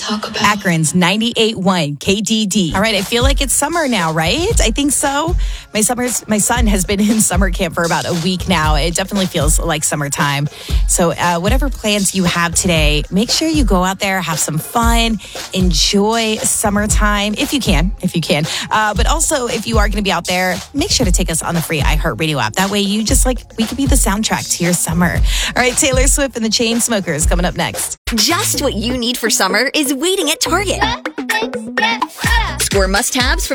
talk about? Akron's 98.1 KDD. All right, I feel like it's summer now, right? I think so. My son has been in summer camp for about a week now. It definitely feels like summertime. So whatever plans you have today, make sure you go out there, have some fun, enjoy summertime if you can. But also, if you are going to be out there, make sure to take us on the free iHeartRadio app. That way you just we could be the soundtrack to your summer. All right, Taylor Swift and the Chainsmokers coming up next. Just what you need for summer is waiting at Target. Score must-haves from